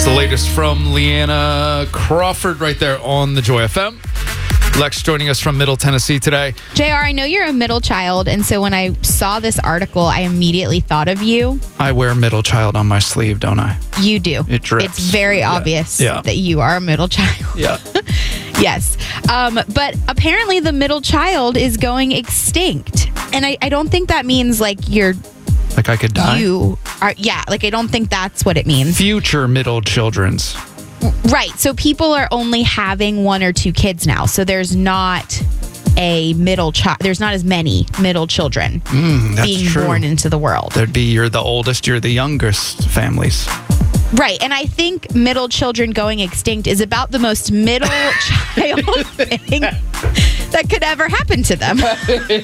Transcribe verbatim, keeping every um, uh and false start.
the latest from Leanna Crawford right there on the Joy F M. Lex joining us from Middle Tennessee today. J R, I know you're a middle child, and so when I saw this article, I immediately thought of you. I wear middle child on my sleeve, don't I? You do. It drips. It's very Yeah. obvious Yeah. that you are a middle child. Yeah. Yes. Um, but apparently the middle child is going extinct. And I, I don't think that means like you're Like I could die? you are yeah, like I don't think that's what it means. Future middle children's. Right. So people are only having one or two kids now. So there's not a middle child. There's not as many middle children Mm, that's being true. born into the world. There'd be you're the oldest, you're the youngest families. Right. And I think middle children going extinct is about the most middle child thing that could ever happen to them.